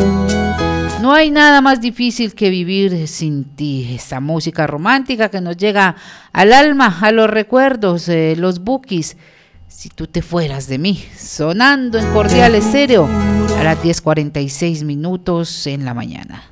No hay nada más difícil que vivir sin ti. Esta música romántica que nos llega al alma, a los recuerdos, los Bukis. Si tú te fueras de mí, sonando en Cordial Estéreo a las 10:46 en la mañana.